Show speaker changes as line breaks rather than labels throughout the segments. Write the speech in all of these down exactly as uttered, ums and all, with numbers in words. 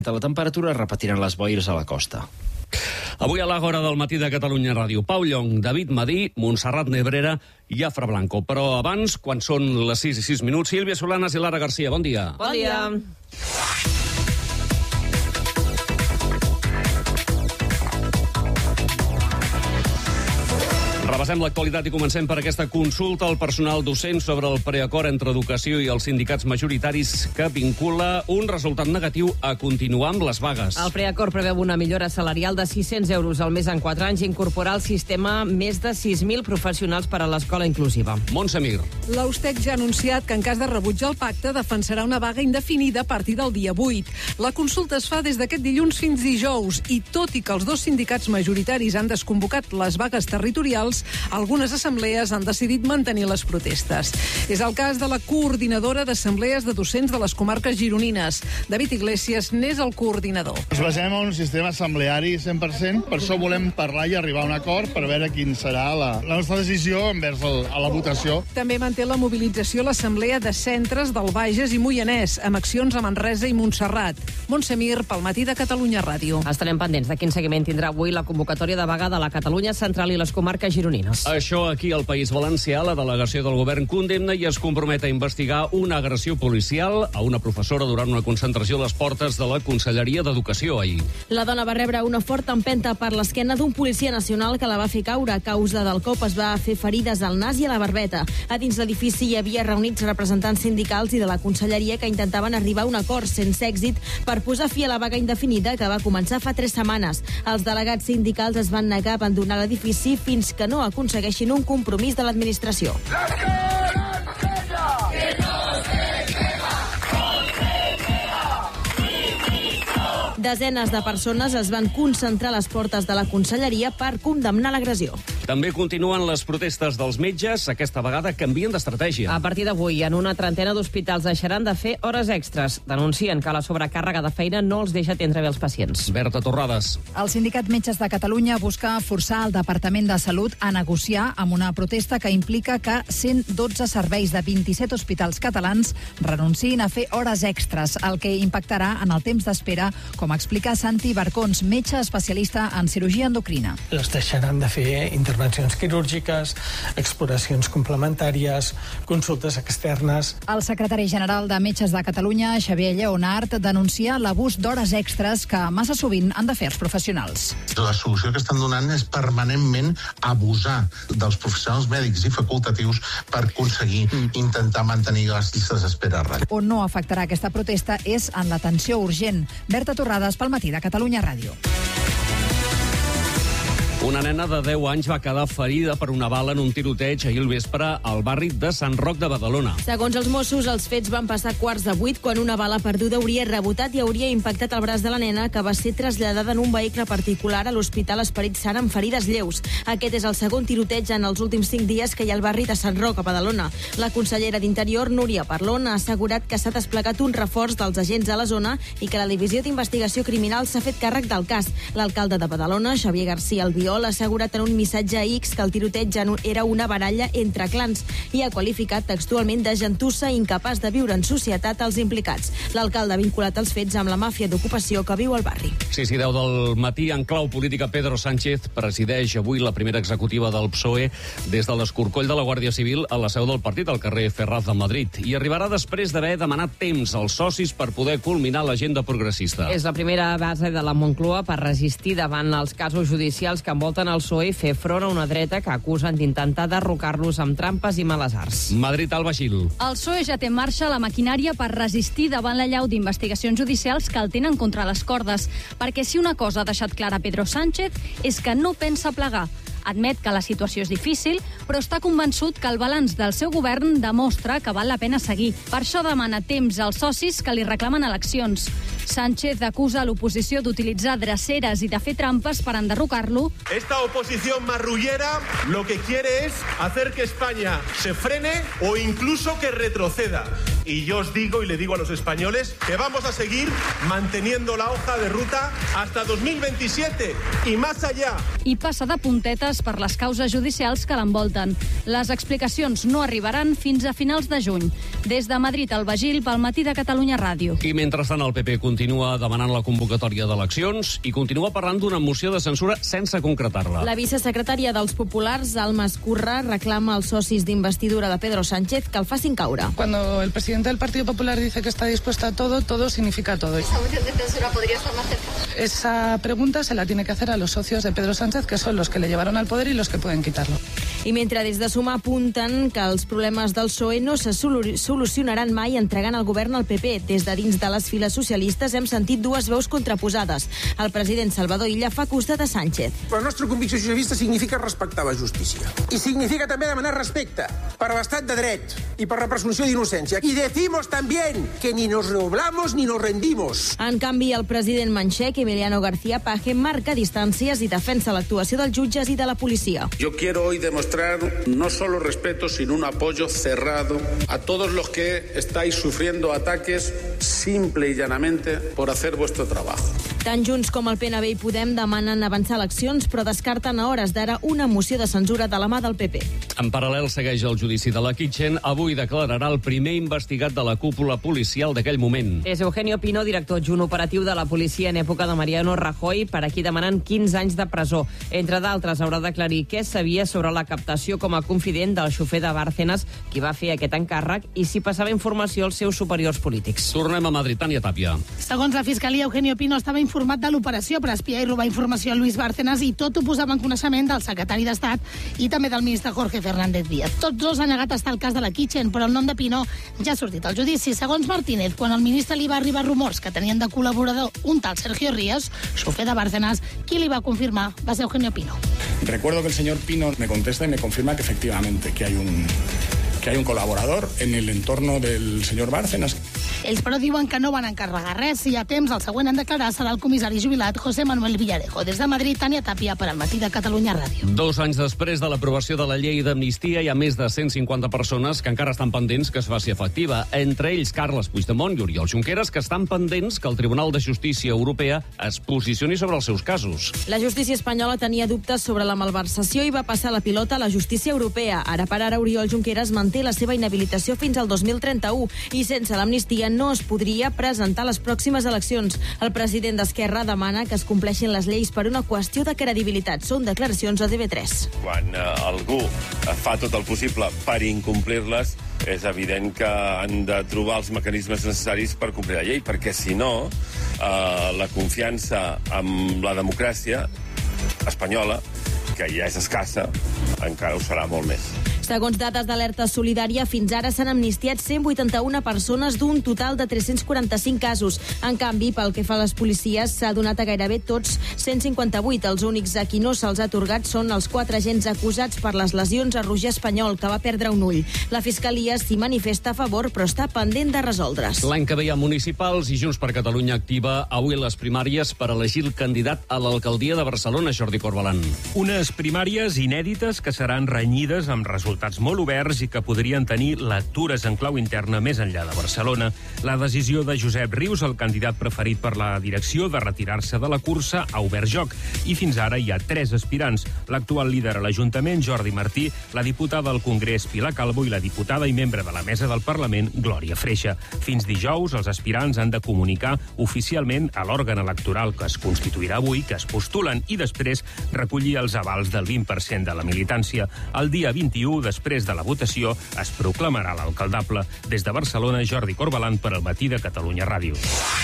La temperatura es repetiran les boires a la costa.
Avui a l'Àgora del matí de Catalunya Ràdio, Pau Llong, David Madí, Montserrat Nebrera i Jafre Blanco. Però abans, quan són les sis i sis minuts, Sílvia Solanas i Lara Garcia. Bon dia.
Bon dia.
Repassem l'actualitat i comencem per aquesta consulta al personal docent sobre el preacord entre educació i els sindicats majoritaris que vincula un resultat negatiu a continuar amb les vagues.
El preacord preveu una millora salarial de sis-cents euros al mes en quatre anys i incorporar al sistema més de sis mil professionals per a l'escola inclusiva.
Montse Mir.
La U S T E C ja ha anunciat que en cas de rebuig al pacte defensarà una vaga indefinida a partir del dia vuit. La consulta es fa des d'aquest dilluns fins dijous i tot i que els dos sindicats majoritaris han desconvocat les vagues territorials, algunes assemblees han decidit mantenir les protestes. És el cas de la coordinadora d'assemblees de docents de les comarques gironines. David Iglesias n'és el coordinador.
Ens basem en un sistema assembleari cent per cent, per això volem parlar i arribar a un acord per veure quin serà la, la nostra decisió envers el, a la votació.
També manté la mobilització l'assemblea de centres del Bages i Moianès, amb accions a Manresa i Montserrat. Montse Mir, pel matí de Catalunya Ràdio.
Estarem pendents de quin seguiment tindrà avui la convocatòria de vaga de la Catalunya Central i les comarques gironines.
Això aquí al País Valencià, la delegació del govern condemna i es compromet a investigar una agressió policial a una professora durant una concentració a les portes de la Conselleria d'Educació ahir.
La dona va rebre una forta empenta per l'esquena d'un policia nacional que la va fer caure. A causa del cop es va fer ferides al nas i a la barbeta. A dins l'edifici hi havia reunits representants sindicals i de la Conselleria que intentaven arribar a un acord sense èxit per posar fi a la vaga indefinida que va començar fa tres setmanes. Els delegats sindicals es van negar a abandonar l'edifici fins que no aconsegueixin un compromís de l'administració. Desenes de persones es van concentrar a les portes de la Conselleria per condemnar l'agressió.
També continuen les protestes dels metges, aquesta vegada canvien d'estratègia.
A partir d'avui, en una trentena d'hospitals deixaran de fer hores extres. Denuncien que la sobrecàrrega de feina no els deixa atendre bé els pacients.
Berta Torrades.
El Sindicat Metges de Catalunya busca forçar el Departament de Salut a negociar amb una protesta que implica que cent dotze serveis de vint-i-set hospitals catalans renunciïn a fer hores extres, el que impactarà en el temps d'espera, com explica Santi Barcons, metge especialista en cirurgia endocrina.
Es deixaran de fer intervencions quirúrgiques, exploracions complementàries, consultes externes.
El secretari general de Metges de Catalunya, Xavier Lleonart, denuncia l'abús d'hores extres que massa sovint han de fer els professionals.
La solució que estan donant és permanentment abusar dels professionals mèdics i facultatius per aconseguir intentar mantenir les llistes d'espera a ratlla.
On no afectarà aquesta protesta és en l'atenció urgent. Berta Torrades, pel matí de Catalunya Ràdio.
Una nena de deu anys va quedar ferida per una bala en un tiroteig ahir al vespre al barri de Sant Roc de Badalona.
Segons els Mossos, els fets van passar quarts de vuit quan una bala perduda hauria rebotat i hauria impactat el braç de la nena, que va ser traslladada en un vehicle particular a l'Hospital Esperit Sant amb ferides lleus. Aquest és el segon tiroteig en els últims cinc dies que hi ha al barri de Sant Roc, a Badalona. La consellera d'Interior, Núria Parlon, ha assegurat que s'ha desplegat un reforç dels agents a la zona i que la Divisió d'Investigació Criminal s'ha fet càrrec del cas. L'alcalde de Badalona, Xavier García Albiol, ha assegurat en un missatge a X que el tiroteig era una baralla entre clans i ha qualificat textualment de gentussa i incapaç de viure en societat els implicats. L'alcalde ha vinculat els fets amb la màfia d'ocupació que viu al barri.
sis i deu del matí, en clau política, Pedro Sánchez presideix avui la primera executiva del P S O E des de l'escorcoll de la Guàrdia Civil a la seu del partit, al carrer Ferraz de Madrid, i arribarà després d'haver demanat temps als socis per poder culminar l'agenda progressista.
És la primera base de la Moncloa per resistir davant els casos judicials que envolten el P S O E i fer front a una dreta que acusen d'intentar derrocar-los amb trampes i males arts.
Madrid, Alba Gil.
El P S O E ja té en marxa la maquinària per resistir davant la llau d'investigacions judicials que el tenen contra les cordes, perquè si una cosa ha deixat clara Pedro Sánchez és que no pensa plegar. Admet que la situació és difícil, però està convençut que el balanç del seu govern demostra que val la pena seguir. Per això demana temps als socis que li reclamen eleccions. Sánchez acusa l'oposició d'utilitzar dreceres i de fer trampes per enderrocar-lo.
Esta oposición marrullera lo que quiere es hacer que España se frene o incluso que retroceda. y yo os digo y le digo a los españoles que vamos a seguir manteniendo la hoja de ruta hasta dos mil veintisiete y más allá.
I passa de puntetes per les causes judicials que l'envolten. Les explicacions no arribaran fins a finals de juny. Des de Madrid, al Bagil, pel Matí de Catalunya Ràdio.
I mentrestant el P P continua demanant la convocatòria d'eleccions i continua parlant d'una moció de censura sense concretar-la.
La vicesecretària dels Populars, Alma Escurra, reclama als socis d'investidura de Pedro Sánchez que el facin caure.
Cuando el presidente del Partido Popular dice que está dispuesto a todo, todo significa todo.
¿Esa moción de censura podría estar más cerca?
Esa pregunta se la tiene que hacer a los socios de Pedro Sánchez, que son los que le llevaron al poder y los que pueden quitarlo.
I mentre des de Sumar apunten que els problemes del P S O E no se solucionaran mai entregant el govern al P P. Des de dins de les files socialistes hem sentit dues veus contraposades. El president Salvador Illa fa costat a Sánchez.
La nostra convicció socialista significa respectar la justícia. I significa també demanar respecte per l'estat de dret i per la presumpció d'innocència. I decimos también que ni nos doblamos ni nos rendimos.
En canvi, el president manxec, Emiliano García Paje, marca distàncies i defensa l'actuació dels jutges i de la policia.
Yo quiero hoy demostrar no solo respeto, sino un apoyo cerrado a todos los que estáis sufriendo ataques simple y llanamente por hacer vuestro trabajo.
Tant Junts com el P N V i Podem demanen avançar eleccions, però descarten a hores d'ara una moció de censura de la mà del P P.
En paral·lel segueix el judici de la Kitchen. Avui declararà el primer investigat de la cúpula policial d'aquell moment.
És Eugenio Pino, director adjunt operatiu de la policia en època de Mariano Rajoy, per aquí demanen quinze anys de presó. Entre d'altres, haurà d'aclarir què sabia sobre la captació com a confident del xofer de Bárcenas, qui va fer aquest encàrrec, i si passava informació als seus superiors polítics.
Tornem a Madrid. Tània Tàpia.
Segons la Fiscalia, Eugenio Pino estava informat de l'operació per espiar i robar informació a Luis Bárcenas, i tot ho posava en coneixement del secretari d'Estat i també del ministre Jorge Fernández Díaz. Tots dos han negat estar al cas de la Kitchen, però el nom de Pino ja ha sortit al judici. Segons Martínez, quan al ministre li va arribar rumors que tenien de col·laborador un tal Sergio Ríos, xofer de Bárcenas, qui li va confirmar va ser Eugenio Pino.
Recuerdo que el señor Pino me contesta y me confirma que efectivamente que hay un que hay un colaborador en el entorno del señor Bárcenas.
Ells, però, diuen que no van encarregar res. Si hi ha temps, el següent en declarar serà el comissari jubilat José Manuel Villarejo. Des de Madrid, Tània Tàpia, per al Matí de Catalunya Ràdio.
Dos anys després de l'aprovació de la llei d'amnistia, hi ha més de cent cinquanta persones que encara estan pendents que es faci efectiva. Entre ells, Carles Puigdemont i Oriol Junqueras, que estan pendents que el Tribunal de Justícia Europea es posicioni sobre els seus casos.
La justícia espanyola tenia dubtes sobre la malversació i va passar la pilota a la justícia europea. Ara per ara, Oriol Junqueras manté la seva inhabilitació fins al dos mil trenta-u i sense l'amnistia no es podria presentar a les pròximes eleccions. El president d'Esquerra demana que es compleixin les lleis per una qüestió de credibilitat. Són declaracions a T V tres.
Quan eh, algú fa tot el possible per incomplir-les, és evident que han de trobar els mecanismes necessaris per complir la llei, perquè si no, eh, la confiança en la democràcia espanyola, que ja és escassa, encara ho serà molt més.
Segons dades d'Alerta Solidària, fins ara s'han amnistiat cent vuitanta-una persones d'un total de tres-cents quaranta-cinc casos. En canvi, pel que fa a les policies, s'ha donat a gairebé tots cent cinquanta-vuit. Els únics a qui no se'ls ha atorgat són els quatre agents acusats per les lesions a Roger Espanyol, que va perdre un ull. La Fiscalia s'hi manifesta a favor, però està pendent de resoldre's.
L'any que ve hi ha municipals i Junts per Catalunya activa avui les primàries per elegir el candidat a l'alcaldia de Barcelona, Jordi Corbalan.
Unes primàries inèdites que seran renyides amb resultats molt oberts i que podrien tenir lectures en clau interna més enllà de Barcelona. La decisió de Josep Rius, el candidat preferit per la direcció, de retirar-se de la cursa ha obert joc. I fins ara hi ha tres aspirants. L'actual líder a l'Ajuntament, Jordi Martí, la diputada al Congrés, Pilar Calvo, i la diputada i membre de la mesa del Parlament, Glòria Freixa. Fins dijous, els aspirants han de comunicar oficialment a l'òrgan electoral que es constituirà avui que es postulen i després recollir els avals del vint per cent de la militància. El dia vint-i-u, després de la votació, es proclamarà l'alcaldable. Des de Barcelona, Jordi Corbalan per al Matí de Catalunya Ràdio.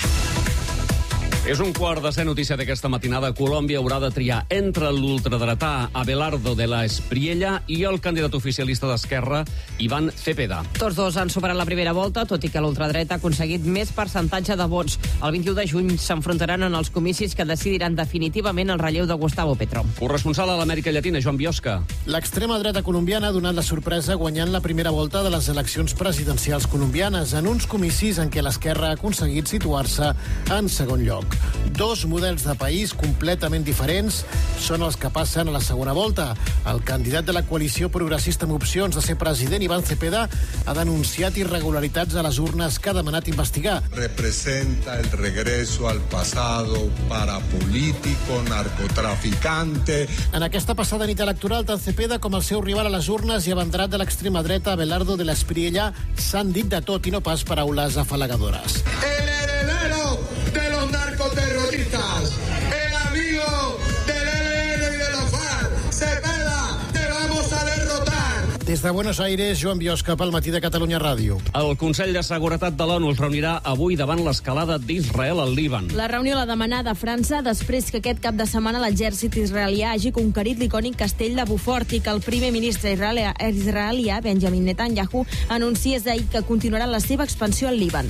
És un quart de ser notícia d'aquesta matinada. Colòmbia haurà de triar entre l'ultradretà Abelardo de la Espriella i el candidat oficialista d'Esquerra, Iván Cepeda.
Tots dos han superat la primera volta, tot i que l'ultradreta ha aconseguit més percentatge de vots. El vint-i-u de juny s'enfrontaran en els comicis que decidiran definitivament el relleu de Gustavo Petro.
Corresponsal a l'Amèrica Llatina, Joan Biosca.
L'extrema dreta colombiana ha donat la sorpresa guanyant la primera volta de les eleccions presidencials colombianes en uns comicis en què l'esquerra ha aconseguit situar-se en segon lloc. Dos models de país completament diferents són els que passen a la segona volta. El candidat de la coalició progressista amb opcions de ser president, Iván Cepeda, ha denunciat irregularitats a les urnes que ha demanat investigar.
Representa el regreso al pasado parapolítico, narcotraficante.
En aquesta passada nit electoral, tant Cepeda com el seu rival a les urnes i abanderat de l'extrema dreta, Abelardo de la Espriella, s'han dit de tot i no pas paraules afalagadores.
El heredero de los narcoterroristas, el amigo del E L N y de la FARC, Cepeda, te vamos a derrotar.
Des de Buenos Aires, Joan Biosca, pel Matí de Catalunya Ràdio.
El Consell de Seguretat de l'ONU es reunirà avui davant l'escalada d'Israel al Líban.
La reunió l'ha demanada a França després que aquest cap de setmana l'exèrcit israelià hagi conquerit l'icònic castell de Beaufort i que el primer ministre israelià, israelià Benjamin Netanyahu, anunciés ahir que continuarà la seva expansió al Líban.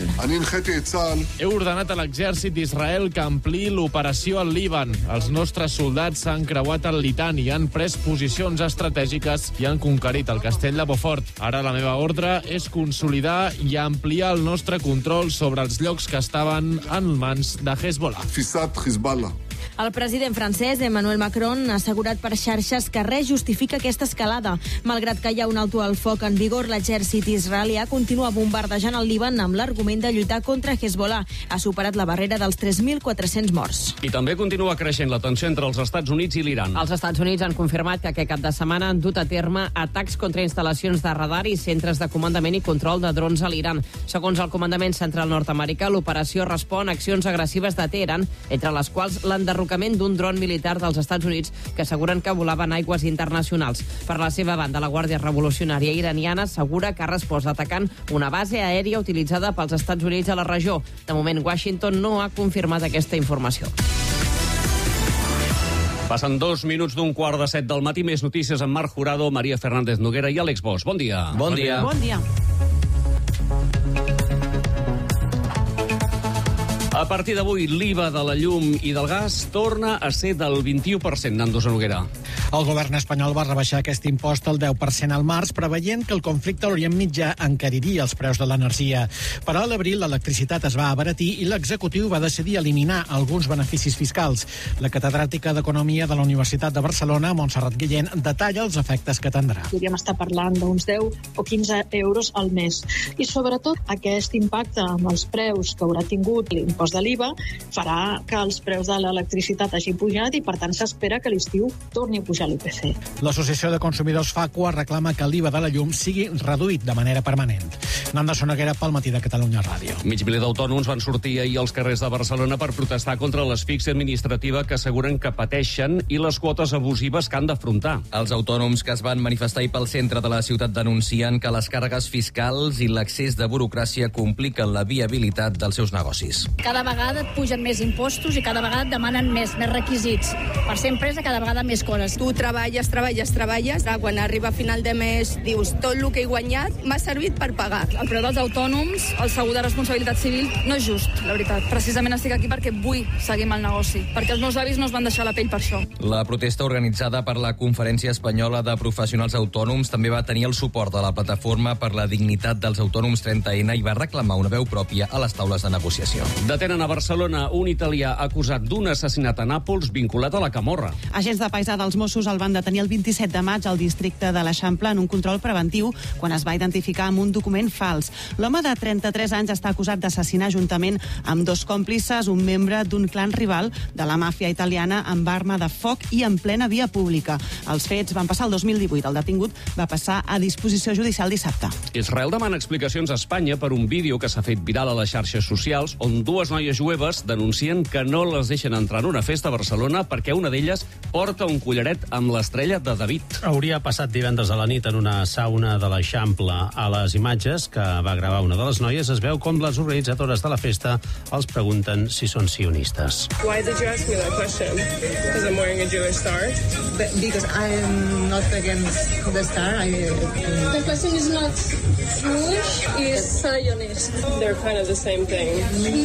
He ordenat a l'exèrcit d'Israel que ampliï l'operació al Líban. Els nostres soldats s'han creuat el Litani, han pres posicions estratègiques i han conquerit el castell de Beaufort. Ara la meva ordre és consolidar i ampliar el nostre control sobre els llocs que estaven en mans de Hezbollah.
El president francès, Emmanuel Macron, ha assegurat per xarxes que res justifica aquesta escalada. Malgrat que hi ha un alto al foc en vigor, l'exèrcit israelià continua bombardejant el Líban amb l'argument de lluitar contra Hezbollah. Ha superat la barrera dels tres mil quatre-cents morts.
I també continua creixent la tensió entre els Estats Units i l'Iran.
Els Estats Units han confirmat que aquest cap de setmana han dut a terme atacs contra instal·lacions de radar i centres de comandament i control de drons a l'Iran. Segons el comandament central nord-americà, l'operació respon a accions agressives de Teheran, entre les quals l'enderrocament d'un dron militar dels Estats Units que asseguren que volava en aigües internacionals. Per la seva banda, la Guàrdia Revolucionària iraniana assegura que ha respost atacant una base aèria utilitzada pels Estats Units a la regió. De moment, Washington no ha confirmat aquesta informació.
Passen dos minuts d'un quart de set del matí. Més notícies amb Marc Jurado, Maria Fernández Noguera i Àlex Bosch. Bon dia.
Bon dia.
Bon dia.
A partir d'avui, l'I V A de la llum i del gas torna a ser del vint-i-u per cent. Nando Noguera.
El govern espanyol va rebaixar aquest impost al deu per cent al març, preveient que el conflicte a l'Orient Mitjà encariria els preus de l'energia. Però a l'abril l'electricitat es va abaratir i l'executiu va decidir eliminar alguns beneficis fiscals. La catedràtica d'Economia de la Universitat de Barcelona, Montserrat Guillén, detalla els efectes que tindrà.
Podríem estar parlant d'uns deu o quinze euros al mes. I sobretot aquest impacte amb els preus que haurà tingut l'impost de l'I V A farà que els preus de l'electricitat hagin pujat i, per tant, s'espera que a l'estiu torni a pujar l'I P C.
L'Associació de Consumidors FACUA reclama que l'I V A de la llum sigui reduït de manera permanent. Nanda Soneguera, pel Matí de Catalunya Ràdio.
Mig miler d'autònoms van sortir ahir als carrers de Barcelona per protestar contra l'asfíxia administrativa que asseguren que pateixen i les quotes abusives que han d'afrontar.
Els autònoms que es van manifestar ahir pel centre de la ciutat denuncien que les càrregues fiscals i l'excés de burocràcia compliquen la viabilitat dels seus negocis.
Cada vegada et pugen més impostos i cada vegada et demanen més, més requisits. Per ser empresa, cada vegada més coses.
Tu treballes, treballes, treballes, quan arriba a final de mes dius tot el que he guanyat m'ha servit per pagar.
El preu dels autònoms, el segur de responsabilitat civil, no és just, la veritat. Precisament estic aquí perquè vull seguir amb el negoci, perquè els meus avis no es van deixar la pell per això.
La protesta organitzada per la Conferència Espanyola de Professionals Autònoms també va tenir el suport de la Plataforma per la Dignitat dels Autònoms trenta ena i va reclamar una veu pròpia a les taules de negociació.
Detenen a Barcelona un italià acusat d'un assassinat a Nàpols vinculat a la Camorra.
Agents de paisà dels Mossos el van detenir el vint-i-set de maig al districte de l'Eixample en un control preventiu quan es va identificar amb un document fals. L'home de trenta-tres anys està acusat d'assassinar juntament amb dos còmplices un membre d'un clan rival de la màfia italiana amb arma de foc i en plena via pública. Els fets van passar el dos mil divuit. El detingut va passar a disposició judicial dissabte.
Israel demana explicacions a Espanya per un vídeo que s'ha fet viral a les xarxes socials on dues noies jueves denuncien que no les deixen entrar en una festa a Barcelona perquè una d'elles porta un collaret amb l'estrella de David.
Hauria passat divendres a la nit en una sauna de l'Eixample. A les imatges que va gravar una de les noies es veu com les organitzadores de la festa els pregunten si són sionistes.
Why did you ask me that question? Because I'm wearing a Jewish star?
But because I'm not against the star. I, uh,
the question is not Jewish, it's Zionist. They're kind of the same thing. Not really.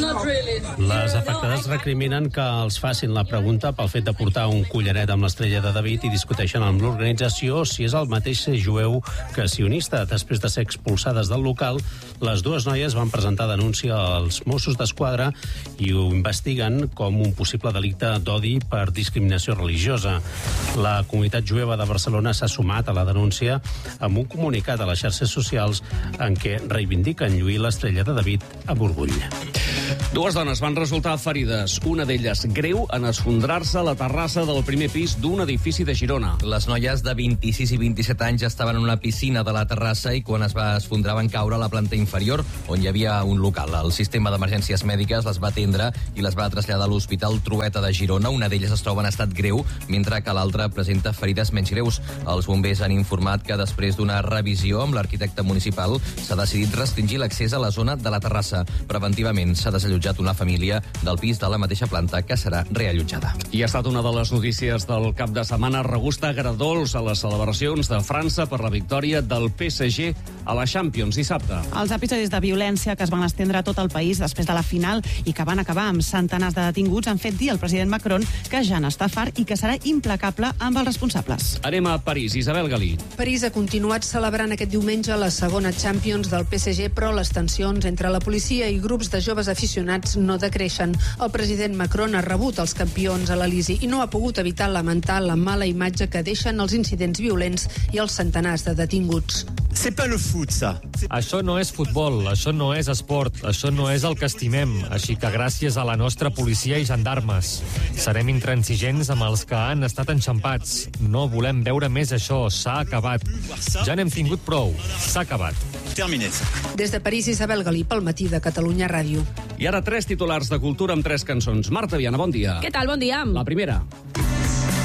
Les afectades recriminen que els facin la pregunta pel fet de portar un collaret amb l'estrella de David i discuteixen amb l'organització si és el mateix ser jueu que sionista. Després de ser expulsades del local, les dues noies van presentar denúncia als Mossos d'Esquadra i ho investiguen com un possible delicte d'odi per discriminació religiosa. La comunitat jueva de Barcelona s'ha sumat a la denúncia amb un comunicat a les xarxes socials en què reivindiquen lluir l'estrella de David amb orgull.
Dues dones van resultar ferides, una d'elles greu en esfondrar-se a la terrassa del primer pis d'un edifici de Girona.
Les noies de vint-i-sis i vint-i-set anys estaven en una piscina de la terrassa i quan es va esfondrar van caure a la planta inferior, on hi havia un local. El sistema d'emergències mèdiques les va atendre i les va traslladar a l'Hospital Trueta de Girona. Una d'elles es troba en estat greu, mentre que l'altra presenta ferides menys greus. Els bombers han informat que després d'una revisió amb l'arquitecte municipal s'ha decidit restringir l'accés a la zona de la terrassa. Preventivament s'ha desallotjat una família del pis de la mateixa planta que serà reallotjada.
I ha estat una de les notícies del cap de setmana regusta agradols a les celebracions de França per la victòria del P S G a la Champions dissabte.
Els episodis de violència que es van estendre a tot el país després de la final i que van acabar amb centenars de detinguts han fet dir al president Macron que ja n'està fart i que serà implacable amb els responsables.
Anem a París. Isabel Galí.
París ha continuat celebrant aquest diumenge la segona Champions del P S G, però les tensions entre la policia i grups de joves aficionats no decreixen. El president Macron ha rebut els campions a l'Elisi i no ha pogut evitar lamentar la mala imatge que deixen els incidents violents i els centenars de detinguts.
C'est pas le foot, ça.
Això no és futbol, això no és esport, això no és el que estimem. Així que gràcies a la nostra policia i gendarmes. Serem intransigents amb els que han estat enxampats. No volem veure més això, s'ha acabat. Ja n'hem tingut prou, s'ha acabat.
Des de París, Isabel Galí, pel matí de Catalunya Ràdio.
I ara tres titulars de cultura amb tres cançons. Marta Viana, bon dia.
Què tal? Bon dia.
La primera.